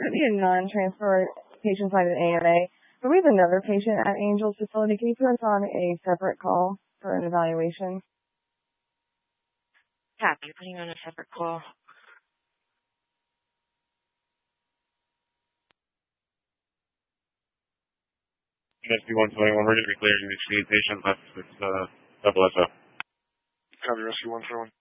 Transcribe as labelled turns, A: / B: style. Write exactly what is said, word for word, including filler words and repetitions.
A: might be a non-transfer patient side at A M A, but we have another patient at Angel's facility. Can you put us on a separate call for an evaluation?
B: Copy. Putting on a separate call.
C: S B one twenty-one, we're going to be clearing the exchange patient. That's it's, uh, double S O.
D: Copy, Rescue one twenty-one.